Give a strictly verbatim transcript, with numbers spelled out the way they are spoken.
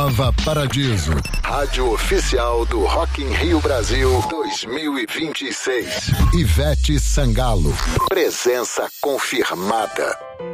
Nova Paradiso, rádio oficial do Rock in Rio Brasil dois mil e vinte e seis. Ivete Sangalo, presença confirmada.